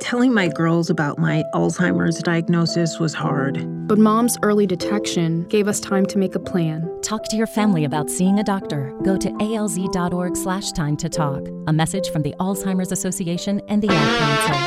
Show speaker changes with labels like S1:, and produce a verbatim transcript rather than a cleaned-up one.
S1: Telling my girls about my Alzheimer's diagnosis was hard.
S2: But Mom's early detection gave us time to make a plan.
S3: Talk to your family about seeing a doctor. Go to alz.org slash time to talk. A message from the Alzheimer's Association and the Ad Council.